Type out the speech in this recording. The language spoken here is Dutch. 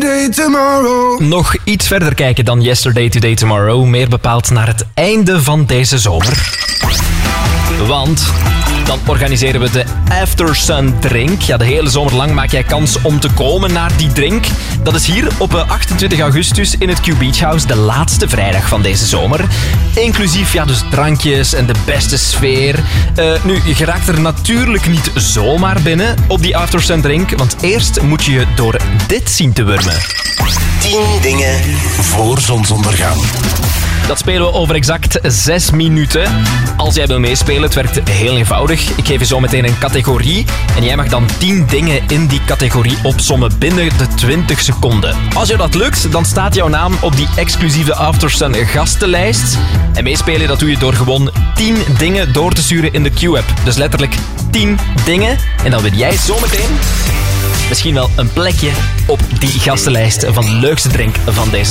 Today, tomorrow. Nog iets verder kijken dan Yesterday, Today, Tomorrow. Meer bepaald naar het einde van deze zomer. Want dan organiseren we de After Sun Drink. Ja, de hele zomer lang maak jij kans om te komen naar die drink. Dat is hier op 28 augustus in het Q Beach House, de laatste vrijdag van deze zomer. Inclusief dus drankjes en de beste sfeer. Nu, je geraakt er natuurlijk niet zomaar binnen op die After Sun Drink, want eerst moet je je door dit zien te wurmen. 10 dingen voor zonsondergang. Dat spelen we over exact 6 minuten. Als jij wil meespelen, het werkt heel eenvoudig. Ik geef je zo meteen een categorie en jij mag dan 10 dingen in die categorie opsommen binnen de 20 seconden. Als je dat lukt, dan staat jouw naam op die exclusieve After Sun gastenlijst. En meespelen, dat doe je door gewoon 10 dingen door te sturen in de Q-app. Dus letterlijk 10 dingen. En dan win jij zometeen misschien wel een plekje op die gastenlijst van de leukste drink van deze